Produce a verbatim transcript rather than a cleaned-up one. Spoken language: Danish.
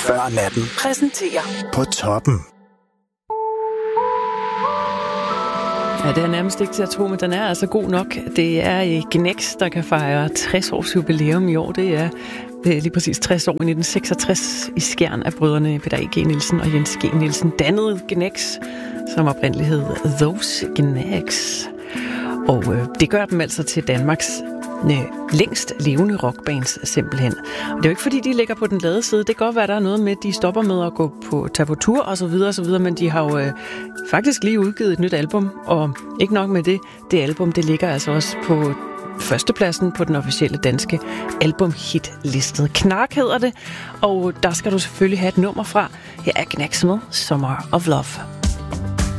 før natten. Præsenterer På toppen. Ja, det er nærmest ikke til at tro, men den er altså god nok. Det er Gnex, der kan fejre tres års jubilæum i år. Det er lige præcis tres år i nitten seksogtres i Skjern af brødrene Peter E. G. Nielsen og Jens G. Nielsen dannede Gnex, som oprindeligt hed Those Gnex. Og øh, det gør dem altså til Danmarks øh, længst levende rockbands simpelthen. Og det er jo ikke fordi, de ligger på den lade side. Det kan godt være, der er noget med, at de stopper med at gå på, tage på tur og så videre og så videre, men de har jo øh, faktisk lige udgivet et nyt album, og ikke nok med det, det album, det ligger altså også på førstepladsen på den officielle danske albumhitliste. Knark hedder det, og der skal du selvfølgelig have et nummer fra. Her er Gnex med Summer of Love.